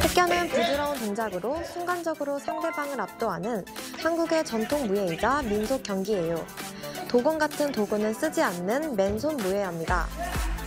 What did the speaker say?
태견은 부드러운 동작으로 순간적으로 상대방을 압도하는 한국의 전통 무예이자 민속 경기예요. 도공 같은 도구는 쓰지 않는 맨손 무예입니다.